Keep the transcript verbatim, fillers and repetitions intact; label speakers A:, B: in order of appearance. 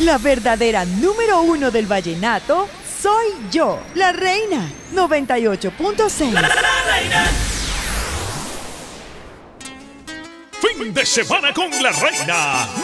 A: La verdadera número uno del vallenato soy yo, la reina. noventa y ocho punto seis.
B: La, la, la reina.
C: Fin de semana con la reina.